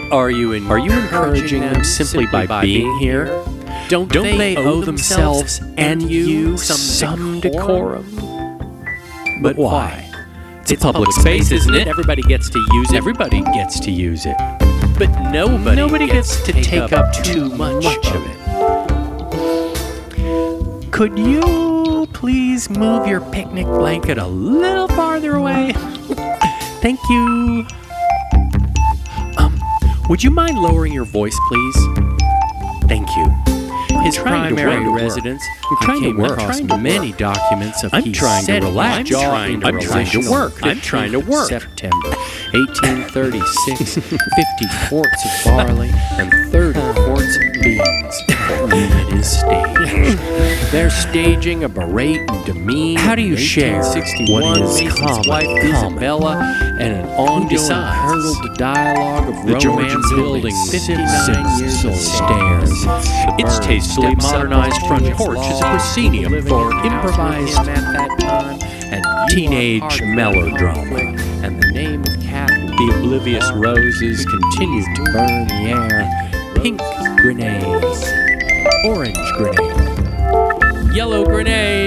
Are you encouraging them simply by being here? Don't they owe themselves and you some decorum? But why? It's a public space, isn't it? Everybody gets to use it. Everybody gets to use it. But nobody gets to take up too much of it. Could you please move your picnic blanket a little farther away? Thank you. Would you mind lowering your voice, please? Thank you. His primary residence. I'm trying to work. Across many documents of I'm trying to relax. I'm trying to work. I'm trying to work. September 1836. 50 quarts of barley and 30 quarts of beans. It is staged. They're staging a berate and demean. How do you share what is Mason's wife Isabella and an ongoing hurtled dialogue of romance building 59 years of stairs? Its tastefully modernized front porch is a proscenium for improvised at that time and teenage melodrama. And the name of Cat, the oblivious roses continue to burn the air. Pink grenades, orange grenade, yellow grenade.